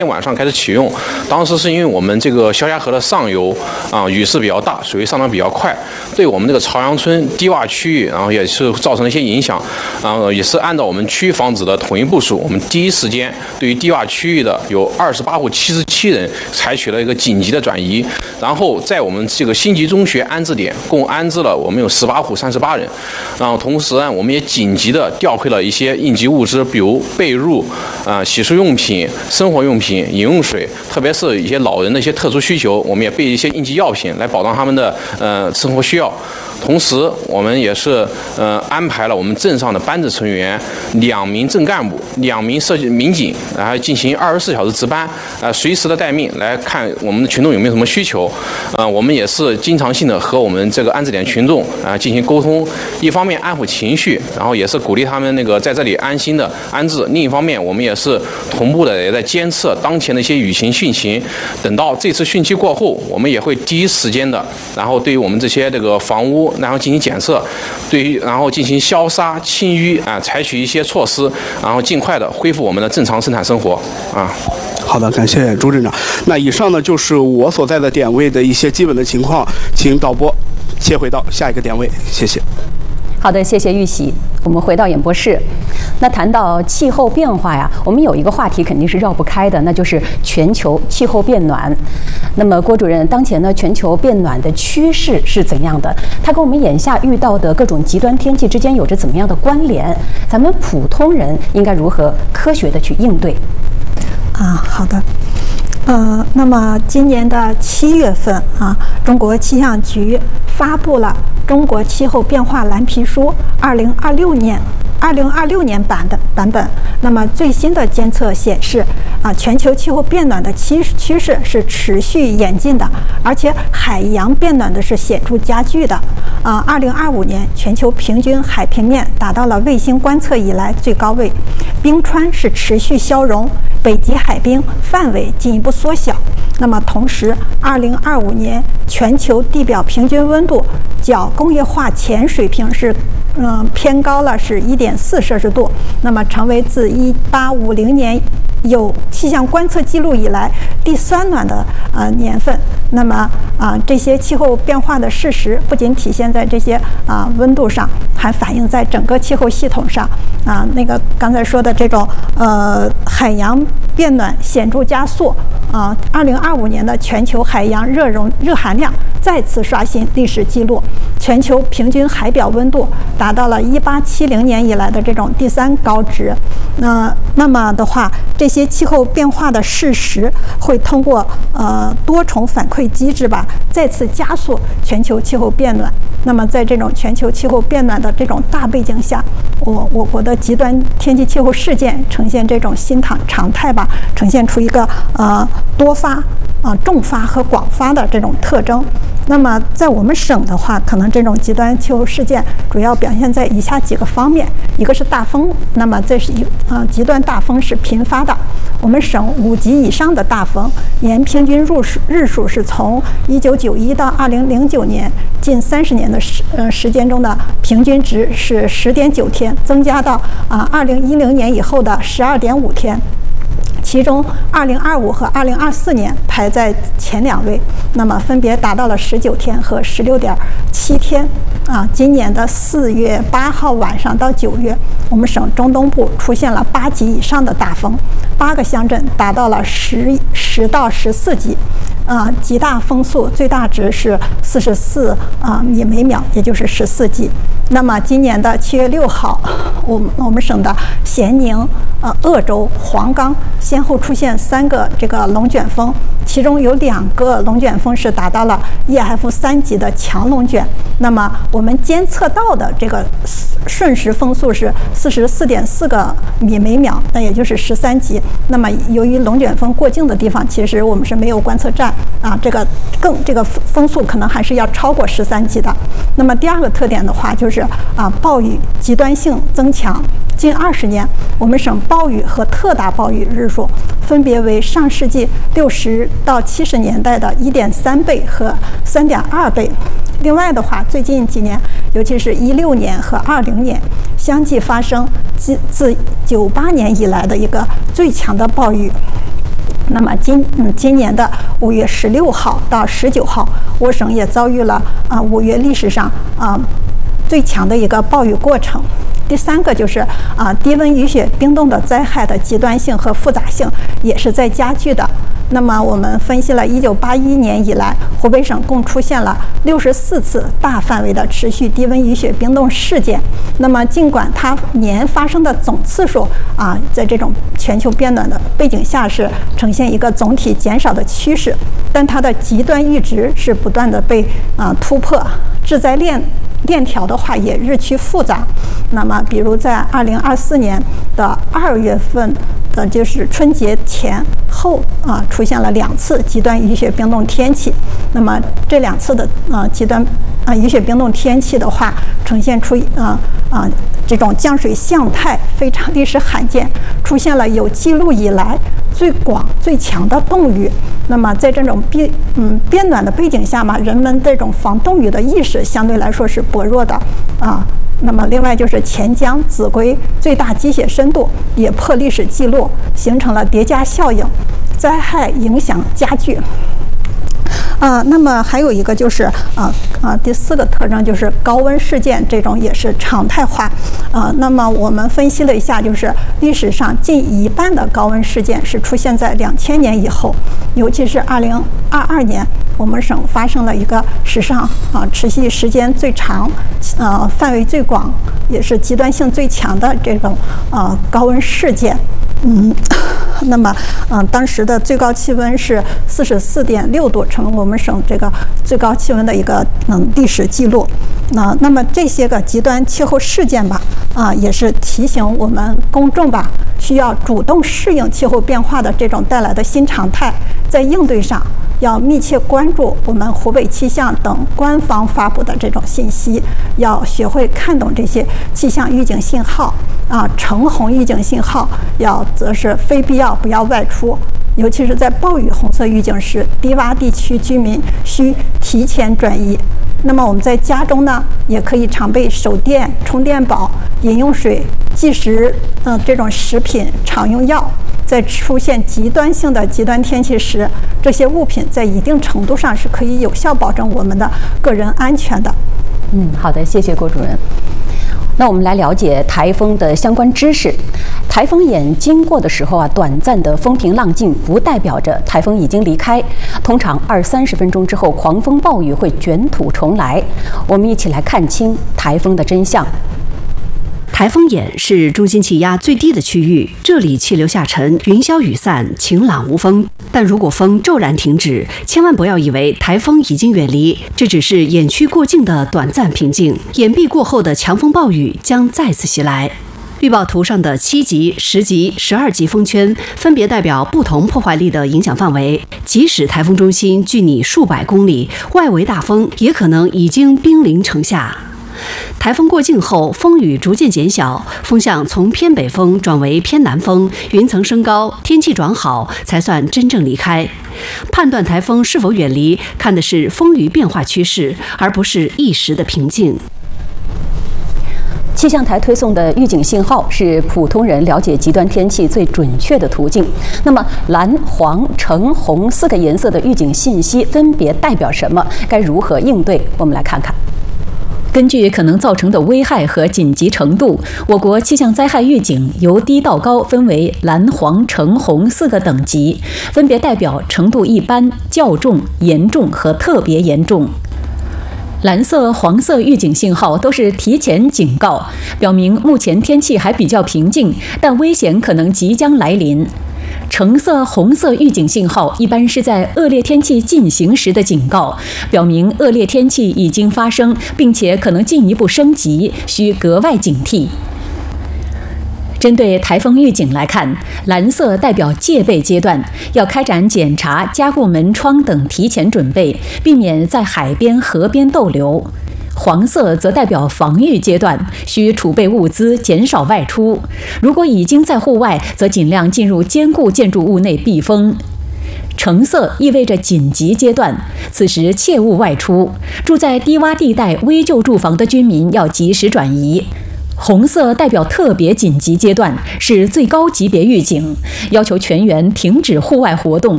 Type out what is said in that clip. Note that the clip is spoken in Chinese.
天晚上开始启用，当时是因为我们这个萧家河的上游雨势比较大，水位上涨比较快，对我们这个朝阳村低洼区域，然后也是造成了一些影响，也是按照我们区域防治的统一部署，我们第一时间对于低洼区域的有28户77人采取了一个紧急的转移，然后在我们这个新集中学安置点共安置了我们有18户38人，然后同时呢，我们也紧急的调配了一些应急物资，比如被褥、洗漱用品、生活用品、饮用水，特别是一些老人的一些特殊需求，我们也备一些应急药品来保障他们的生活需要。同时，我们也是安排了我们镇上的班子成员2名镇干部、2名社区民警，然后进行24小时值班，随时的待命来看我们的群众有没有什么需求。我们也是经常性的和我们这个安置点群众进行沟通，一方面安抚情绪，然后也是鼓励他们在这里安心的安置；另一方面，我们也是同步的也在监测当前的一些雨情汛情。等到这次汛期过后，我们也会第一时间的，然后对于我们这些房屋，然后进行检测，然后进行消杀清淤采取一些措施，然后尽快的恢复我们的正常生产生活好的，感谢朱镇长。那以上呢就是我所在的点位的一些基本的情况，请导播切回到下一个点位，谢谢。 好的，谢谢玉玺。我们回到演播室。那谈到气候变化呀，我们有一个话题肯定是绕不开的，那就是全球气候变暖。那么郭主任，当前呢全球变暖的趋势是怎样的？它跟我们眼下遇到的各种极端天气之间有着怎么样的关联？咱们普通人应该如何科学的去应对？ 好的。那么今年的7月份中国气象局发布了《中国气候变化蓝皮书2026年版本。那么最新的监测显示，全球气候变暖的趋势是持续演进的，而且海洋变暖的是显著加剧的。2025年全球平均海平面达到了卫星观测以来最高位，冰川是持续消融，北极海冰范围进一步缩小。那么同时，2025年全球地表平均温度较工业化前水平是偏高了，是1.4摄氏度，那么成为自1850年有气象观测记录以来第3暖的年份。那么这些气候变化的事实不仅体现在这些温度上，还反映在整个气候系统上。刚才说的这种海洋变暖显著加速，2025年的全球海洋热含量再次刷新历史记录，全球平均海表温度达到了1870年以来的这种第3高值。那么的话，这些气候变化的事实会通过多重反馈机制再次加速全球气候变暖。那么在这种全球气候变暖的这种大背景下，我国的极端天气气候事件呈现这种新常态呈现出一个多发、重发和广发的这种特征。那么在我们省的话，可能这种极端气候事件主要表现在以下几个方面。一个是大风，那么这是极端大风是频发的。我们省5级以上的大风年平均日数是从1991到2009年近30年的时间中的平均值是10.9天，增加到2010年以后的12.5天。其中2025和2024年排在前2位，那么分别达到了19天和16.7天。今年的4月8号晚上到9月，我们省中东部出现了8级以上的大风，8个乡镇达到了10到14级。极大风速最大值是44米每秒，也就是14级。那么今年的7月6号，我们省的咸宁、鄂州、黄冈先后出现3个这个龙卷风，其中有2个龙卷风是达到了 EF3级的强龙卷。那么我们监测到的这个瞬时风速是44.4个米每秒，那也就是13级。那么由于龙卷风过境的地方，其实我们是没有观测站这个风速可能还是要超过13级的。那么第2个特点的话，就是暴雨极端性增强。近20年，我们省暴雨和特大暴雨日数分别为上世纪60到70年代的1.3倍和3.2倍。另外的话，最近几年，尤其是16年和20年，相继发生自98年以来的一个最强的暴雨。 那么今年的5月16号到19号，我省也遭遇了5月历史上最强的一个暴雨过程。第三个就是低温雨雪冰冻的灾害的极端性和复杂性也是在加剧的。那么我们分析了1981年以来，湖北省共出现了64次大范围的持续低温雨雪冰冻事件。那么尽管它年发生的总次数在这种全球变暖的背景下是呈现一个总体减少的趋势，但它的极端阈值是不断的被突破，致灾链条的话也日趋复杂。那么比如在2024年的2月份的就是春节前后出现了2次极端雨雪冰冻天气。那么这2次的极端雨雪冰冻天气的话，呈现出这种降水向态非常历史罕见，出现了有记录以来最广最强的冻雨。那么在这种变暖的背景下嘛，人们这种防冻雨的意识相对来说是薄弱的那么另外就是钱江、秭归最大积雪深度也破历史记录，形成了叠加效应，灾害影响加剧。那么还有一个就是第4个特征就是高温事件，这种也是常态化。那么我们分析了一下，就是历史上近一半的高温事件是出现在2000年以后，尤其是2022年，我们省发生了一个史上持续时间最长、范围最广，也是极端性最强的这种高温事件。那么当时的最高气温是44.6度，成为我们省这个最高气温的一个历史记录。那么这些个极端气候事件吧，也是提醒我们公众吧，需要主动适应气候变化的这种带来的新常态，在应对上要密切关注我们湖北气象等官方发布的这种信息，要学会看懂这些气象预警信号橙红预警信号，则是非必要不要外出，尤其是在暴雨红色预警时，低洼地区居民需提前转移。那么我们在家中呢，也可以常备手电、充电宝、饮用水、即食这种食品、常用药。在出现极端性的极端天气时，这些物品在一定程度上是可以有效保证我们的个人安全的。 好的，谢谢郭主任。那我们来了解台风的相关知识。台风眼经过的时候短暂的风平浪静不代表着台风已经离开，通常20-30分钟之后，狂风暴雨会卷土重来。我们一起来看清台风的真相。 台风眼是中心气压最低的区域，这里气流下沉，云消雨散，晴朗无风。但如果风骤然停止，千万不要以为台风已经远离，这只是眼区过境的短暂平静，眼壁过后的强风暴雨将再次袭来。预报图上的7级、10级、12级风圈分别代表不同破坏力的影响范围，即使台风中心距你数百公里，外围大风也可能已经兵临城下。台风过境后，风雨逐渐减小，风向从偏北风转为偏南风，云层升高，天气转好，才算真正离开。判断台风是否远离，看的是风雨变化趋势，而不是一时的平静。 气象台推送的预警信号是普通人了解极端天气最准确的途径。那么蓝、黄、橙、红4个颜色的预警信息分别代表什么？该如何应对？我们来看看。根据可能造成的危害和紧急程度，我国气象灾害预警由低到高分为蓝、黄、橙、红4个等级，分别代表程度一般、较重、严重和特别严重。蓝色、黄色预警信号都是提前警告，表明目前天气还比较平静，但危险可能即将来临。橙色、红色预警信号一般是在恶劣天气进行时的警告，表明恶劣天气已经发生，并且可能进一步升级，需格外警惕。针对台风预警来看，蓝色代表戒备阶段，要开展检查、加固门窗等提前准备，避免在海边、河边逗留。黄色则代表防御阶段，需储备物资，减少外出。如果已经在户外，则尽量进入坚固建筑物内避风。橙色意味着紧急阶段，此时切勿外出。住在低洼地带危旧住房的居民要及时转移。 红色代表特别紧急阶段，是最高级别预警，要求全员停止户外活动，